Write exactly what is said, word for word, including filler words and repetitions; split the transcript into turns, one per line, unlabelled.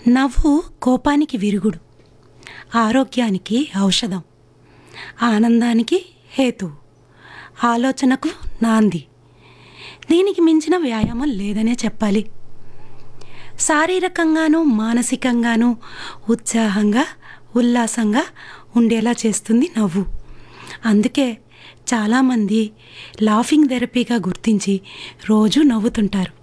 నవ్వు కోపానికి విరుగుడు, ఆరోగ్యానికి ఔషధం, ఆనందానికి హేతువు, ఆలోచనకు నాంది. దీనికి మించిన వ్యాయామం లేదనే చెప్పాలి. శారీరకంగానూ మానసికంగానూ ఉత్సాహంగా ఉల్లాసంగా ఉండేలా చేస్తుంది నవ్వు. అందుకే చాలామంది లాఫింగ్ థెరపీగా గుర్తించి రోజూ నవ్వుతుంటారు.